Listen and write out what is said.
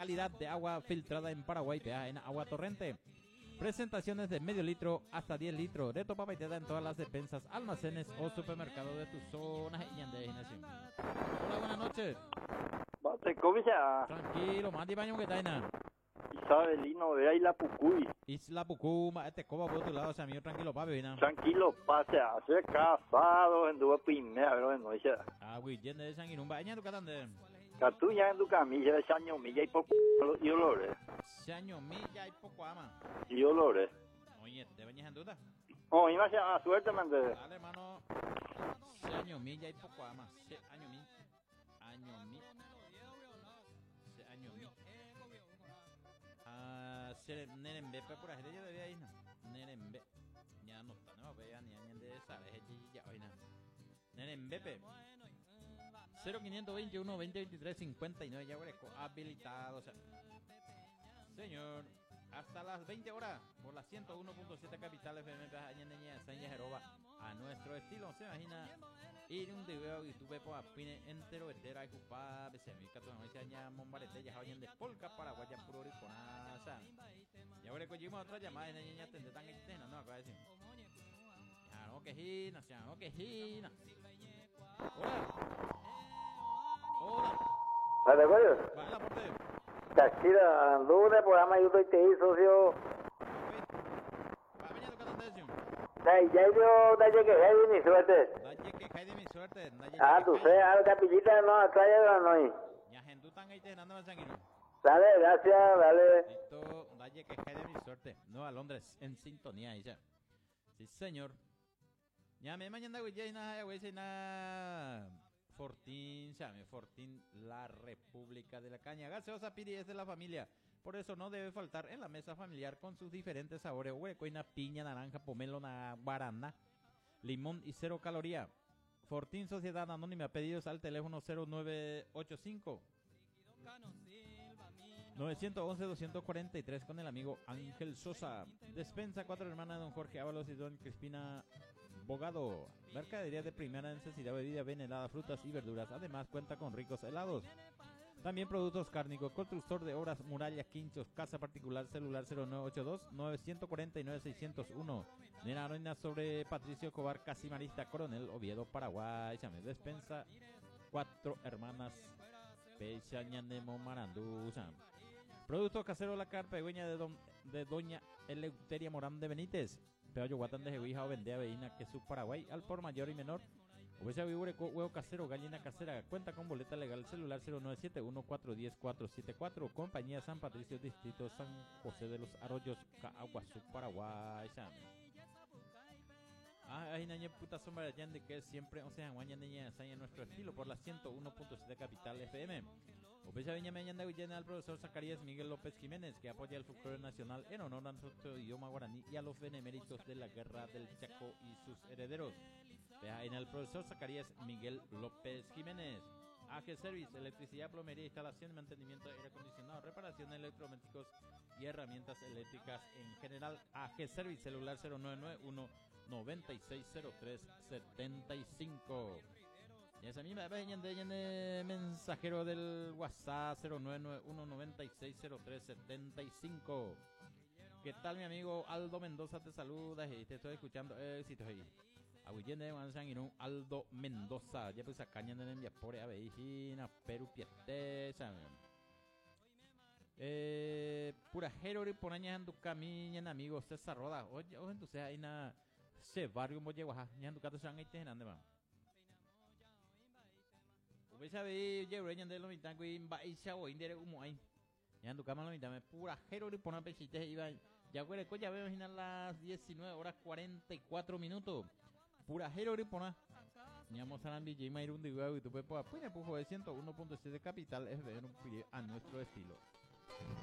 calidad de agua filtrada en Paraguay, en agua torrente. Presentaciones de medio litro hasta 10 litros. De Topa Paiteta en todas las despensas, almacenes o supermercados de tu zona y de imaginación. Hola, buenas noches. Bate, ¿cómo se llama? Tranquilo, Mati Baño, ¿qué tal? Isabelino, vea y la Pucuy. Isla Pucuma, este coba por tu lado, o sea, mío, tranquilo, papi, ¿vina? Tranquilo, pase, hace casado en tu primera, pero no dice. Ah, güey, yendo de San Irumba, ¿aña tu catande? Catuya en tu camilla de Saño Milla y poco y olores. Año milla y poco ama. Y olores. Oye, ¿te bañas en duda? Oh, y más llama, suerte, man. Dale, hermano. Año milla y poco ama. Año mi. Año mi. Año mi. Ah, Nerembe, pues por la gente yo debía ir, ¿no? Nerembe. Ya no está, no me veía ni año de esa, es ya hoy, ¿no? Nerembe, 0521 2023 59, ya huele habilitado, o sea. Señor, hasta las 20 horas por la 101.7 Capital FM a nuestro estilo. Se imagina ir un video y tuve por apine entero entera y cupa besemika tu no se aña mombarete ya hoy en de polka paraguaya puro y con asa. Ya ahora cogimos otra llamada en niña tende tan externa, no acaba de decir. Ya no quejina, ya no quejina. Hola. ¿Vale, güey? Baja la porte. Cachira, lunes, programa yo estoy te hizo, socio. Va venir a tocar donde decimos. Ya yo, dalle que hay mi suerte. Dalle que cae de mi suerte. Ah, tú sé, algo capillita, no, acá ya no hay. Ya gente están ahí teniendo más sanguíneo. Dale, gracias, dale. Listo, dalle que cae de mi suerte. Nueva Londres, en sintonía, ya. Sí, señor. Ya me mañana, güey, ya nada, güey, nada. Fortín, llame Fortín, la República de la Caña. Gaseosa Piri es de la familia. Por eso no debe faltar en la mesa familiar con sus diferentes sabores. Huecoina, piña, naranja, pomelo, guarana, limón y 0 caloría. Fortín Sociedad Anónima. Pedidos al teléfono 0985 911-243 con el amigo Ángel Sosa. Despensa 4 hermanas de don Jorge Ábalos y don Crispina Bogado. Mercadería de primera necesidad, bebida venelada, frutas y verduras. Además cuenta con ricos helados. También productos cárnicos. Constructor de obras, murallas, quinchos, casa particular, celular 0982-949-601. Nena Arena sobre Patricio Cobar, Casimarista, Coronel Oviedo, Paraguay. Llame Despensa 4 hermanas Pechañanemo Maranduza. Productos caseros La Carpa, Pegüeña de doña Eleuteria Morán de Benítez. Peollo Guatán de Jehuija o Vendea Veína, Queso Paraguay, al por mayor y menor. Oveja Vibureco, huevo casero, gallina casera. Cuenta con boleta legal, celular 0971-410-474. Compañía San Patricio, Distrito San José de los Arroyos, Caaguazú, Paraguay. Ay, naña puta sombra de Allende, que es siempre, o sea, guaña niña ensaña nuestro estilo por la 101.7 Capital FM. Opecha Viña Meñanda Villena al profesor Zacarías Miguel López Jiménez, que apoya el folclore nacional en honor a nuestro idioma guaraní y a los beneméritos de la guerra del Chaco y sus herederos. En el profesor Zacarías Miguel López Jiménez. AG Service, electricidad, plomería, instalación y mantenimiento de aire acondicionado, reparación de electrodomésticos y herramientas eléctricas en general. AG Service, celular 0991 960375. Y esa misma de mensajero del WhatsApp 0991 960375. ¿Qué tal, mi amigo Aldo Mendoza? Te saluda y te estoy escuchando éxitos ahí. Aguillende Manzanguino, Aldo Mendoza. Ya pues acá en envía por Avejina, Perú Piete, pura Herori por años en tu camino, amigo César Roda. Oye, entonces hay una se barrio Molle Guaja, ya en tu caso se han hecho en ande man. Ube sabe, yo reñan de lo mitango y baisa o indere como hay. Ya en tu cama lo mitad, pura Herori por una pesita iba. Ya güey, ya veo imaginar las 19:44. Pura Herori por una. Ñamos a DJ Mayrun de Guau y tu pepo apuña pujo de 101.7 Capital FM a nuestro estilo.